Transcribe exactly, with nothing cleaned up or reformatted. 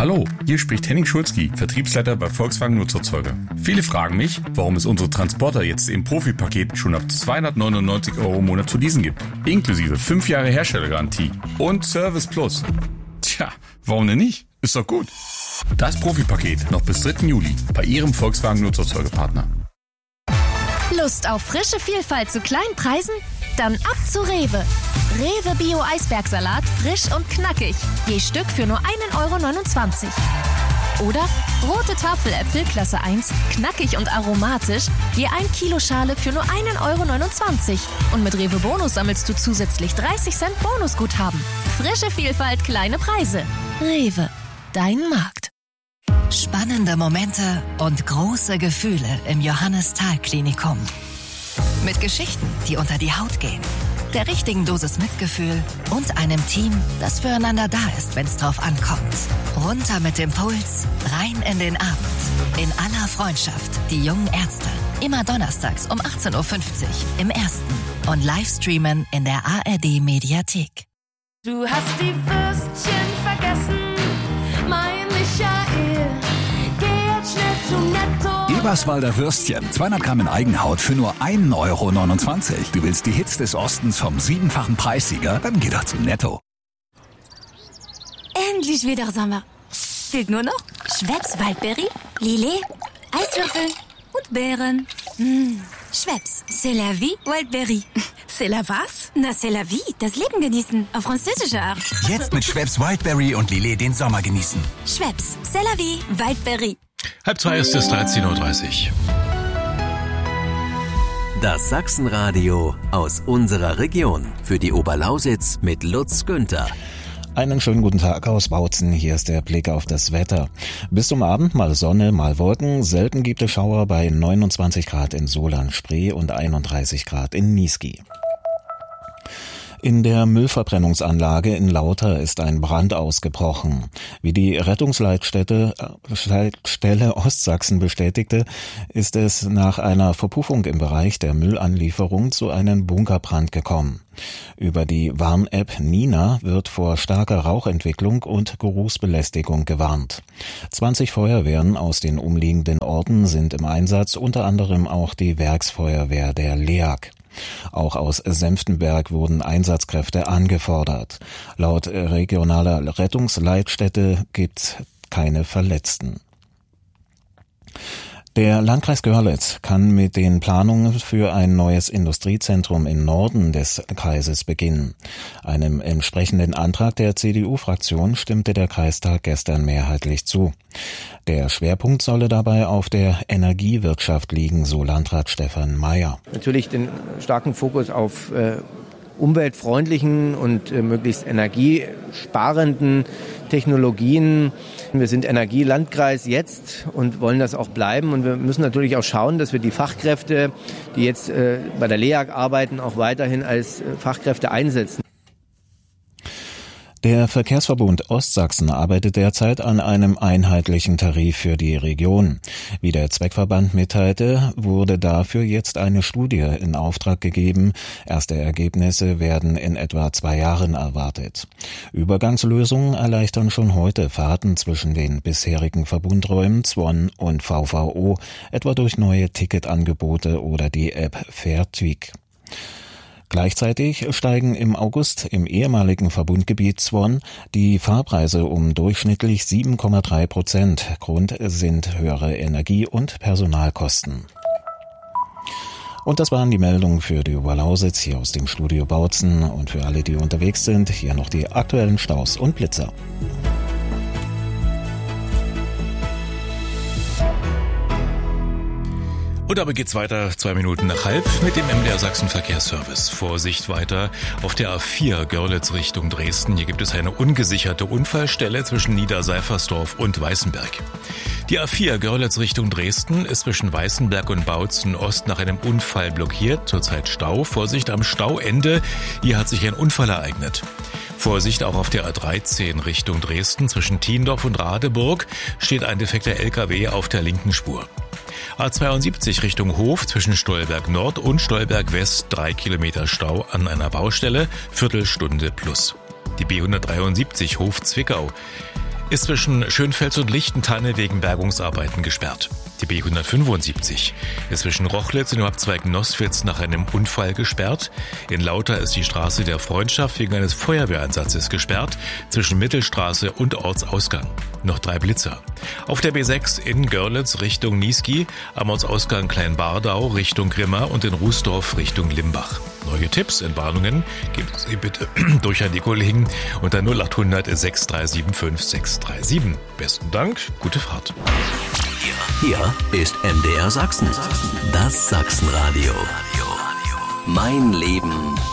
Hallo, hier spricht Henning Schulzki, Vertriebsleiter bei Volkswagen Nutzerzeuger. Viele fragen mich, warum es unsere Transporter jetzt im Profi-Paket schon ab zweihundertneunundneunzig Euro im Monat zu leasen gibt. Inklusive fünf Jahre Herstellergarantie und Service Plus. Tja, warum denn nicht? Ist doch gut. Das Profi-Paket noch bis dritten Juli bei Ihrem Volkswagen Nutzerzeugerpartner. Lust auf frische Vielfalt zu kleinen Preisen? Dann ab zu Rewe. Rewe Bio Eisbergsalat, frisch und knackig. Je Stück für nur ein Euro neunundzwanzig. Oder rote Tafeläpfel Klasse eins, knackig und aromatisch. Je ein Kilo Schale für nur ein Euro neunundzwanzig. Und mit Rewe Bonus sammelst du zusätzlich dreißig Cent Bonusguthaben. Frische Vielfalt, kleine Preise. Rewe, dein Markt. Spannende Momente und große Gefühle im Johannes-Thal-Klinikum. Mit Geschichten, die unter die Haut gehen, der richtigen Dosis Mitgefühl und einem Team, das füreinander da ist, wenn es drauf ankommt. Runter mit dem Puls, rein in den Abend. In aller Freundschaft, die jungen Ärzte. Immer donnerstags um achtzehn Uhr fünfzig im Ersten und Livestreamen in der A R D-Mediathek. Du hast die Würstchen vergessen, mein Michael. Geh jetzt schnell zu Netto. Eberswalder Würstchen, zweihundert Gramm in Eigenhaut für nur ein Euro neunundzwanzig. Du willst die Hits des Ostens vom siebenfachen Preissieger? Dann geh doch zu Netto. Endlich wieder Sommer. Fehlt nur noch Schweppes Waldbeere, Lillet, Eiswürfel und Beeren. Mmh. Schweppes, c'est la vie, Wildberry. C'est la was? Na, c'est la vie, das Leben genießen, auf französische Art. Jetzt mit Schweppes Wildberry und Lillet den Sommer genießen. Schweppes, c'est la vie, Wildberry. Halb zwei ist es dreizehn Uhr dreißig. Das Sachsenradio aus unserer Region für die Oberlausitz mit Lutz Günther. Einen schönen guten Tag aus Bautzen. Hier ist der Blick auf das Wetter. Bis zum Abend mal Sonne, mal Wolken. Selten gibt es Schauer bei neunundzwanzig Grad in Solan-Spree und einunddreißig Grad in Niesky. In der Müllverbrennungsanlage in Lauter ist ein Brand ausgebrochen. Wie die Rettungsleitstelle Stelle Ostsachsen bestätigte, ist es nach einer Verpuffung im Bereich der Müllanlieferung zu einem Bunkerbrand gekommen. Über die Warn-App Nina wird vor starker Rauchentwicklung und Geruchsbelästigung gewarnt. zwanzig Feuerwehren aus den umliegenden Orten sind im Einsatz, unter anderem auch die Werksfeuerwehr der L E A G. Auch aus Senftenberg wurden Einsatzkräfte angefordert. Laut regionaler Rettungsleitstätte gibt's keine Verletzten. Der Landkreis Görlitz kann mit den Planungen für ein neues Industriezentrum im Norden des Kreises beginnen. Einem entsprechenden Antrag der C D U-Fraktion stimmte der Kreistag gestern mehrheitlich zu. Der Schwerpunkt solle dabei auf der Energiewirtschaft liegen, so Landrat Stefan Mayer. Natürlich den starken Fokus auf äh, umweltfreundlichen und äh, möglichst energiesparenden Technologien. Wir sind Energielandkreis jetzt und wollen das auch bleiben. Und wir müssen natürlich auch schauen, dass wir die Fachkräfte, die jetzt äh, bei der L E A G arbeiten, auch weiterhin als äh, Fachkräfte einsetzen. Der Verkehrsverbund Ostsachsen arbeitet derzeit an einem einheitlichen Tarif für die Region. Wie der Zweckverband mitteilte, wurde dafür jetzt eine Studie in Auftrag gegeben. Erste Ergebnisse werden in etwa zwei Jahren erwartet. Übergangslösungen erleichtern schon heute Fahrten zwischen den bisherigen Verbundräumen Zwon und V V O, etwa durch neue Ticketangebote oder die App Fairtwig. Gleichzeitig steigen im August im ehemaligen Verbundgebiet Zwon die Fahrpreise um durchschnittlich sieben Komma drei Prozent. Grund sind höhere Energie- und Personalkosten. Und das waren die Meldungen für die Oberlausitz hier aus dem Studio Bautzen. Und für alle, die unterwegs sind, hier noch die aktuellen Staus und Blitzer. Und damit geht's weiter, zwei Minuten nach halb, mit dem M D R Sachsen Verkehrsservice. Vorsicht weiter auf der A vier Görlitz Richtung Dresden. Hier gibt es eine ungesicherte Unfallstelle zwischen Niederseifersdorf und Weißenberg. Die A vier Görlitz Richtung Dresden ist zwischen Weißenberg und Bautzen Ost nach einem Unfall blockiert. Zurzeit Stau. Vorsicht am Stauende. Hier hat sich ein Unfall ereignet. Vorsicht auch auf der A dreizehn Richtung Dresden. Zwischen Thiendorf und Radeburg steht ein defekter L K W auf der linken Spur. A zweiundsiebzig Richtung Hof zwischen Stolberg Nord und Stolberg West drei Kilometer Stau an einer Baustelle, Viertelstunde plus. Die B hundertdreiundsiebzig Hof Zwickau ist zwischen Schönfels und Lichtentanne wegen Bergungsarbeiten gesperrt. Die B hundertfünfundsiebzig ist zwischen Rochlitz und dem Abzweig Noswitz nach einem Unfall gesperrt. In Lauter ist die Straße der Freundschaft wegen eines Feuerwehreinsatzes gesperrt, zwischen Mittelstraße und Ortsausgang. Noch drei Blitzer. Auf der B sechs in Görlitz Richtung Niesky, am Ortsausgang Kleinbardau Richtung Grimma und in Rußdorf Richtung Limbach. Neue Tipps, Entwarnungen geben Sie bitte durch an die Kollegen unter null acht hundert sechs drei sieben fünf sechs drei sieben. Besten Dank, gute Fahrt. Hier ist M D R Sachsen. Das Sachsenradio. Mein Leben